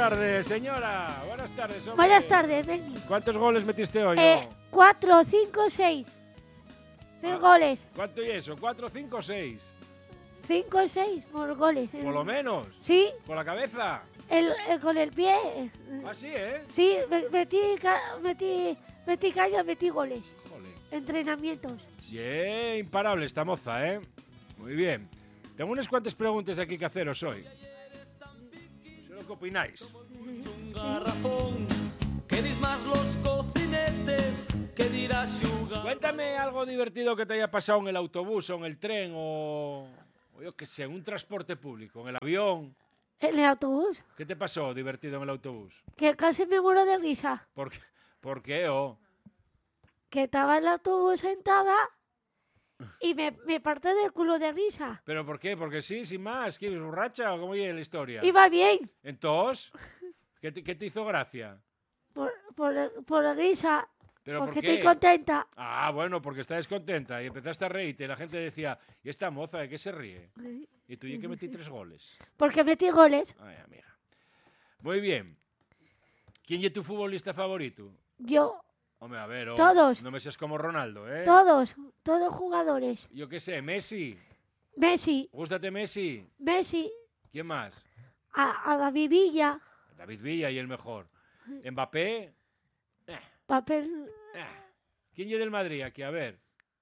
tardes, señora. Buenas tardes, hombre. Buenas tardes, Benny. ¿Cuántos goles metiste hoy? 4, 5, 6. 6 goles. ¿Cuánto y eso? ¿4, 5, 6? 5, 6 por goles. Por lo menos. Sí. ¿Con la cabeza? Con el pie. Así, ¿eh? Sí, metí caña, metí goles. Jole. Entrenamientos. Bien, imparable esta moza, ¿eh? Muy bien. Tengo unas cuantas preguntas aquí que haceros hoy. No sé lo que opináis. Un garrafón, que dis más los cocinetes, que dirás xugar. Cuéntame algo divertido que te haya pasado en el autobús o en el tren o yo qué sé, en un transporte público, en el avión. En el autobús. ¿Qué te pasó divertido en el autobús? Que casi me muero de risa. ¿Por qué? Oh? Que estaba en el autobús sentada y me parte del culo de risa. ¿Pero por qué? Porque sí, sin más. ¿Qué, borracha o cómo iba la historia? Iba bien. ¿Entonces? ¿Qué te hizo gracia? Por la risa. ¿Pero porque por qué? estoy contenta. Ah, bueno, porque estás descontenta y empezaste a reírte y la gente decía, ¿y esta moza de qué se ríe? Y tú, ¿y que metí 3 goles? Porque metí goles. Ay, amiga. Muy bien. ¿Quién es tu futbolista favorito? Yo. Hombre, a ver, Todos. No me seas como Ronaldo, ¿eh? Todos jugadores. Yo qué sé, Messi. Messi. ¿Gústate Messi? Messi. ¿Quién más? A David Villa. David Villa y el mejor. Mbappé. Papel. ¿Quién es del Madrid aquí? A ver.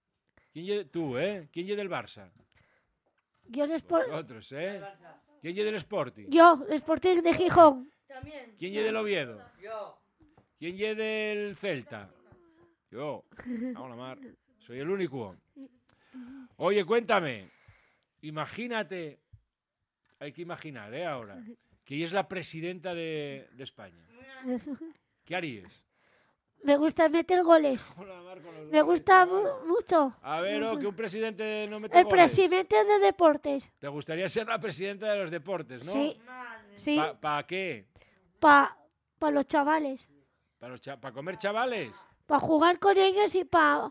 Tú, ¿eh? ¿Quién es del Barça? Yo el Sport. Vosotros, ¿eh? ¿Quién es del Sporting? Yo, el Sporting de Gijón. También. ¿Quién es del Oviedo? Yo. ¿Quién es del Celta? Yo. Vamos a la mar. Soy el único. Oye, cuéntame. Imagínate. Hay que imaginar, ¿eh? Ahora. Que ella es la presidenta de España. ¿Qué harías? Me gusta meter goles. Me gusta mucho. A ver, que un presidente no mete El goles. presidente de deportes. ¿Te gustaría ser la presidenta de los deportes, no? Sí. Sí. ¿Para qué? Para los chavales. ¿Para comer chavales? Para jugar con ellos y para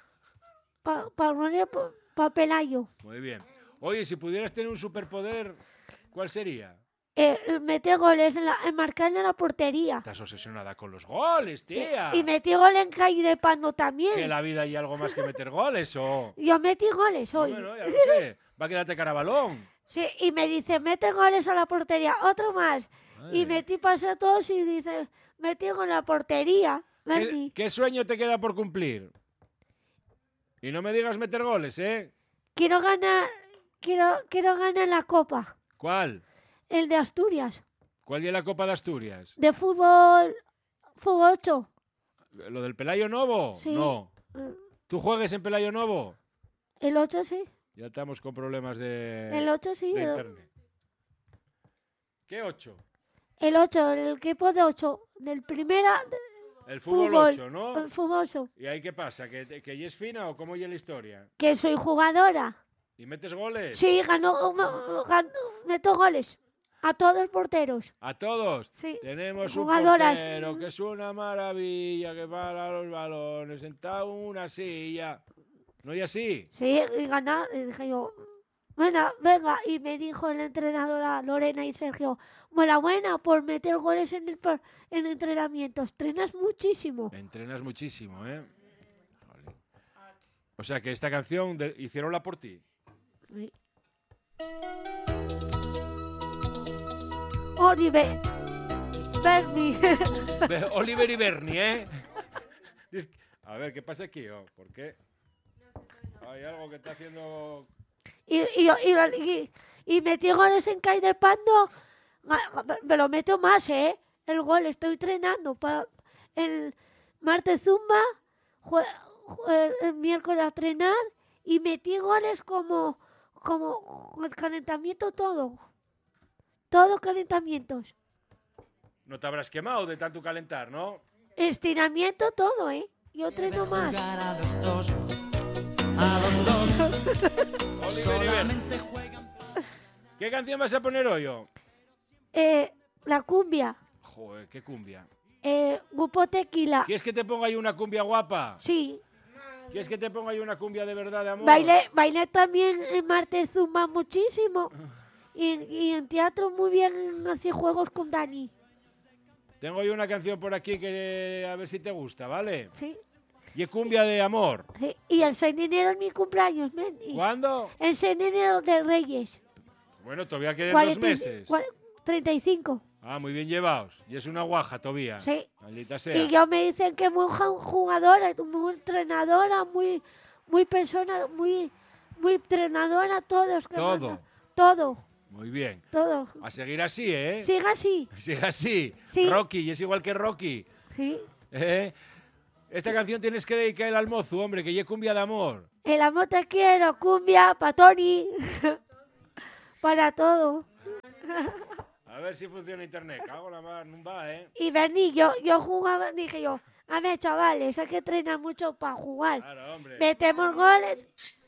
Pelayo. Muy bien. Oye, si pudieras tener un superpoder, ¿cuál sería? Meter goles, en marcar en la portería. Estás obsesionada con los goles, tía. Sí. Y metí gol en calle de Pando también. Que en la vida hay algo más que meter goles, ¿o? Yo metí goles hoy. Bueno, ya lo sé. Va a quedarte carabalón. Sí, y me dice, mete goles a la portería, otro más. Ay. Y metí pase a todos y dice, metí gol en la portería. ¿Qué sueño te queda por cumplir? Y no me digas meter goles, ¿eh? Quiero ganar la copa. ¿Cuál? El de Asturias. ¿Cuál es la Copa de Asturias? De fútbol 8. ¿Lo del Pelayo Novo? Sí. No. ¿Tú juegues en Pelayo Novo? El 8 sí. Ya estamos con problemas de El 8 sí. de internet. ¿Qué 8? El 8, el equipo de 8. Del primera... El fútbol 8, ¿no? El fútbol 8. ¿Y ahí qué pasa? ¿Que ella es fina o cómo es la historia? Que soy jugadora. ¿Y metes goles? Sí, meto goles. A todos los porteros. ¿A todos? Sí. Tenemos Jugadoras. un portero que es una maravilla, que para los balones, sentado en una silla. ¿No es así? Sí, y ganar. Y dije yo, bueno, venga. Y me dijo la entrenadora Lorena y Sergio, buena por meter goles en entrenamientos. Entrenas muchísimo. Entrenas muchísimo, ¿eh? Jolín. O sea que esta canción hicieronla por ti. Sí. Oliver. Bernie. Oliver y Bernie, ¿eh? A ver, ¿qué pasa aquí? ¿Por qué? Hay algo que está haciendo... Y metí goles en Cai de Pando. Me lo meto más, ¿eh? El gol, estoy entrenando para el martes zumba, el miércoles a entrenar y metí goles como el calentamiento todo. Todos calentamientos. No te habrás quemado de tanto calentar, ¿no? Estiramiento todo, ¿eh? Yo entreno más. A los dos. Solamente juegan. ¿Qué canción vas a poner hoy? La cumbia. Joder, qué cumbia. Grupo Tequila. ¿Quieres que te ponga ahí una cumbia guapa? Sí. ¿Quieres que te ponga ahí una cumbia de verdad, de amor? Bailé también en martes zumba muchísimo. Y en teatro muy bien hacía juegos con Dani. Tengo yo una canción por aquí que a ver si te gusta, ¿vale? Sí, Y es cumbia de amor. sí. Y el 6 de enero es mi cumpleaños, men. Y ¿Cuándo? el 6 de enero de Reyes. Bueno, todavía quedan 40 2 meses. 35. Ah, muy bien llevados. Y es una guaja todavía. Sí. Maldita sea. Y yo me dicen que muy jugadora, muy entrenadora, muy persona, muy entrenadora, todos. que Todo. manda. Todo, Muy bien. todo. A seguir así, ¿eh? Siga así. Sigue así. Sí. Rocky, y es igual que Rocky. Sí. ¿Eh? Esta canción tienes que dedicar al mozo, hombre, que ya cumbia de amor. El amor te quiero, cumbia, pa' Tony. Para todo. A ver si funciona internet. Cago la mar, no va, ¿eh? Y Berni, yo jugaba, dije yo, a ver, chavales, hay que entrenar mucho para jugar. Claro, hombre. Metemos goles